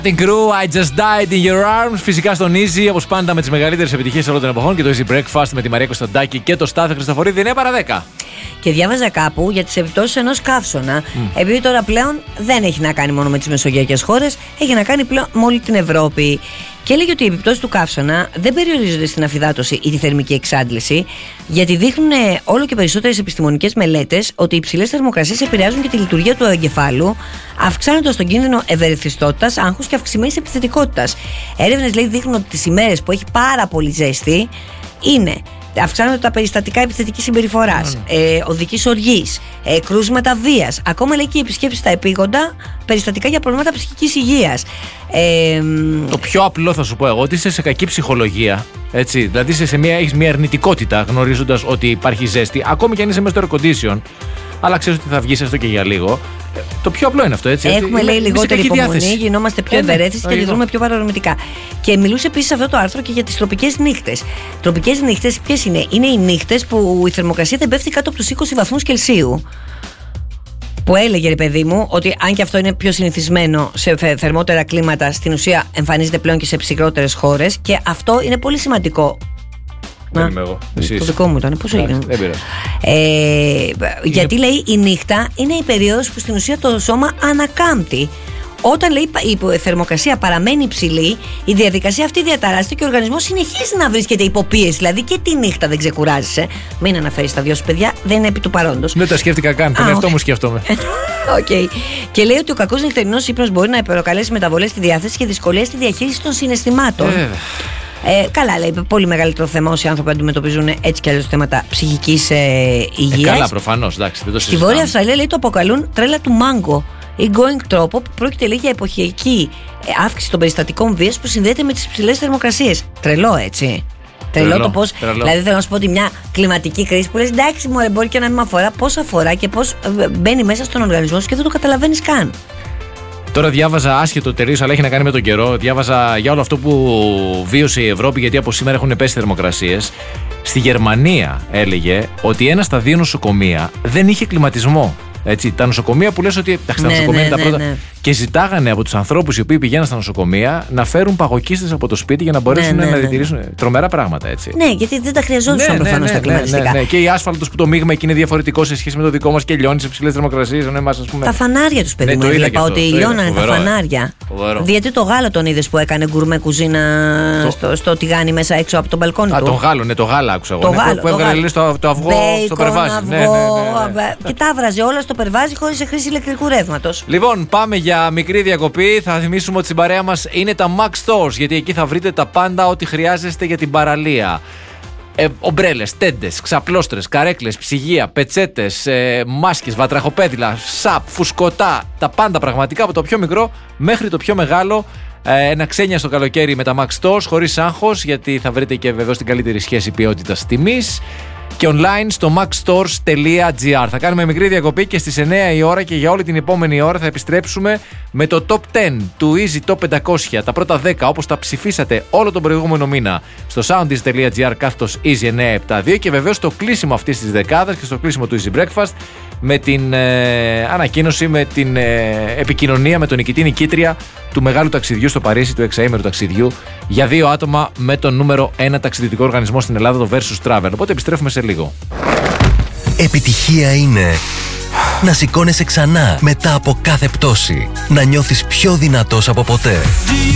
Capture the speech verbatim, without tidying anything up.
Την Crew, I Just Died in Your Arms. Φυσικά στον Easy, όπως πάντα με τις μεγαλύτερες επιτυχίες όλων των εποχών, και το Easy Breakfast με τη Μαρία Κωνσταντάκη και το Στάθη Χριστοφορίδη. εννιά παρά δέκα. Και διάβαζα κάπου για τις επιπτώσεις ενός καύσωνα, mm. επειδή τώρα πλέον δεν έχει να κάνει μόνο με τις μεσογειακές χώρες, έχει να κάνει πλέον με όλη την Ευρώπη. Και έλεγε ότι οι επιπτώσεις του καύσωνα δεν περιορίζονται στην αφυδάτωση ή τη θερμική εξάντληση, γιατί δείχνουν όλο και περισσότερες επιστημονικές μελέτες ότι οι υψηλές θερμοκρασίες επηρεάζουν και τη λειτουργία του εγκεφάλου, αυξάνοντας τον κίνδυνο ευερεθιστότητας, άγχους και αυξημένης επιθετικότητας. Έρευνες, λέει, δείχνουν ότι τις ημέρες που έχει πάρα πολύ ζέστη είναι. Αυξάνονται τα περιστατικά επιθετικής συμπεριφοράς, mm. ε, οδικής οργής, ε, κρούσματα βίας. Ακόμα, λέει, και οι επισκέψεις στα επίγοντα, περιστατικά για προβλήματα ψυχικής υγείας. Ε, το πιο απλό θα σου πω εγώ, ότι είσαι σε κακή ψυχολογία. Έτσι, δηλαδή είσαι σε μια, έχεις μια αρνητικότητα γνωρίζοντας ότι υπάρχει ζέστη, ακόμη και αν είσαι μέσα στο air condition, αλλά ξέρεις ότι θα βγεις έστω και για λίγο. Το πιο απλό είναι αυτό, έτσι. Έχουμε, έτσι, λέει, λιγότερη υπομονή, διάθεση. γινόμαστε πιο ευερέθιστοι και αντιδρούμε πιο παρορμητικά. Και μιλούσε επίσης αυτό το άρθρο και για τις τροπικές νύχτες. Τροπικές νύχτες ποιες είναι? Είναι οι νύχτες που η θερμοκρασία δεν πέφτει κάτω από τους είκοσι βαθμούς Κελσίου. Που έλεγε, ρε παιδί μου, ότι αν και αυτό είναι πιο συνηθισμένο σε θερμότερα κλίματα, στην ουσία εμφανίζεται πλέον και σε ψυχρότερες χώρες, και αυτό είναι πολύ σημαντικό. Δεν είμαι εγώ. Εσείς. Το δικό μου ήταν. Πόσο έγινε? Δεν πειράζει. Ε, γιατί, λέει, η νύχτα είναι η περίοδος που στην ουσία το σώμα ανακάμπτει. Όταν, λέει, η θερμοκρασία παραμένει υψηλή, η διαδικασία αυτή διαταράσσεται και ο οργανισμός συνεχίζει να βρίσκεται υποπίεση. Δηλαδή και τη νύχτα δεν ξεκουράζεσαι. Μην αναφέρεις τα δυο σου παιδιά, δεν είναι επί του παρόντος. Δεν τα σκέφτηκα καν. Τον εαυτό μου σκέφτομαι. Okay. Και λέει ότι ο κακός νυχτερινός ύπνος μπορεί να προκαλέσει μεταβολές στη διάθεση και δυσκολίες στη διαχείριση των συναισθημάτων. Ε, Ε, καλά, λέει, πολύ μεγαλύτερο θέμα όσοι άνθρωποι αντιμετωπίζουν έτσι κι αλλιώς θέματα ψυχικής ε, υγείας. Ε, καλά, προφανώς, εντάξει, δεν το συζητάμε. Στη Βόρεια Αυστραλία, λέει, το αποκαλούν τρέλα του μάγκο ή going τρόπο, που πρόκειται, λέει, για εποχιακή ε, αύξηση των περιστατικών βίας που συνδέεται με τις υψηλές θερμοκρασίες. Τρελό, έτσι. Τρελό, τρελό το πώς. Δηλαδή, θέλω να σου πω ότι μια κλιματική κρίση που λες, εντάξει, μωρέ, μπορεί και να μην αφορά, πώς αφορά και πώς μπαίνει μέσα στον οργανισμό σου και δεν το καταλαβαίνεις καν. Τώρα διάβαζα, άσχετο τελείως, αλλά έχει να κάνει με τον καιρό. Διάβαζα για όλο αυτό που βίωσε η Ευρώπη, γιατί από σήμερα έχουν πέσει θερμοκρασίες. Στη Γερμανία έλεγε ότι ένα στα δύο νοσοκομεία δεν είχε κλιματισμό. Έτσι, τα νοσοκομεία που λες ότι εντάξει, τα ναι, νοσοκομεία ναι, είναι τα ναι, πρώτα. ναι. Και ζητάγανε από τους ανθρώπους οι οποίοι πηγαίναν στα νοσοκομεία να φέρουν παγοκίστες από το σπίτι για να μπορέσουν ναι, ναι, να ναι. διατηρήσουν. Τρομερά πράγματα, έτσι. Ναι, γιατί δεν τα χρειαζόντουσαν ναι, προφανώς ναι, τα ναι, κλιματιστικά. Ναι, ναι, ναι. Και η άσφαλτος που το μείγμα εκεί είναι διαφορετικό σε σχέση με το δικό μας και λιώνει σε ψηλές θερμοκρασίες. Πούμε... Τα φανάρια τους, παιδί ναι, μου, έβλεπα ότι αυτό, λιώνανε τα φανάρια. Φοβερό. Γιατί το Γάλλο τον είδες που έκανε γκουρμέ κουζίνα το... στο, στο τηγάνι μέσα έξω από τον μπαλκόνι Α, του. τον Γάλλο, ναι, το Γάλα άκουσα εγώ. Το ναι, Γάλλο, που έβγαλε το, το αυγό Bacon, στο περβάζι. Αυγό, ναι, ναι, ναι, ναι. Και τα βράζει όλα στο περβάζι χωρίς χρήση ηλεκτρικού ρεύματος. Λοιπόν, πάμε για μικρή διακοπή. Θα θυμίσουμε ότι στην παρέα μας είναι τα Max Stores, γιατί εκεί θα βρείτε τα πάντα ό,τι χρειάζεστε για την παραλία. Ε, ομπρέλες, τέντες, ξαπλώστρες, καρέκλες, ψυγεία, πετσέτες, ε, μάσκες, βατραχοπέδιλα, σαπ, φουσκωτά. Τα πάντα πραγματικά, από το πιο μικρό μέχρι το πιο μεγάλο. Ε, ένα ξένια στο καλοκαίρι με τα Max Stores, χωρίς άγχος, γιατί θα βρείτε και βεβαίως την καλύτερη σχέση ποιότητας τιμής. Και online στο maxstores τελεία gr. Θα κάνουμε μικρή διακοπή και στις εννιά η ώρα, και για όλη την επόμενη ώρα θα επιστρέψουμε με το top δέκα του Easy Top πεντακόσια. Τα πρώτα δέκα όπως τα ψηφίσατε όλο τον προηγούμενο μήνα στο soundis τελεία gr κάθετος Easy εννιακόσια εβδομήντα δύο, και βεβαίως το κλείσιμο αυτής της δεκάδας και στο κλείσιμο του Easy Breakfast με την ε, ανακοίνωση, με την ε, επικοινωνία με τον νικητή νικήτρια του μεγάλου ταξιδιού στο Παρίσι, του εξαήμερου ταξιδιού για δύο άτομα με τον νούμερο ένα ταξιδιωτικό οργανισμό στην Ελλάδα, το Versus Travel. Οπότε επιστρέφουμε σε λίγο. Επιτυχία είναι να σηκώνεσαι ξανά μετά από κάθε πτώση, να νιώθεις πιο δυνατός από ποτέ.